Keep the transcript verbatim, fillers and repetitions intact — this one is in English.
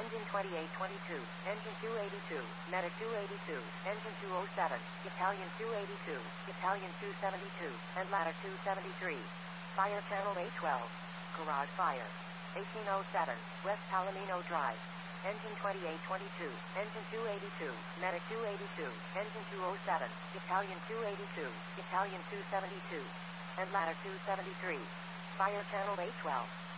Engine twenty-eight twenty-two, Engine two eighty-two, Medic two eighty-two, Engine two oh seven, Battalion two eighty-two, Battalion two seventy-two, and Ladder two seventy-three. Fire Channel A twelve. Garage Fire. eighteen oh seven, West Palomino Drive. Engine twenty-eight twenty-two, Engine two eighty-two, Medic two eighty-two, Engine two oh seven, Battalion two eighty-two, Battalion two seventy-two, and Ladder two seventy-three. Fire Channel A twelve.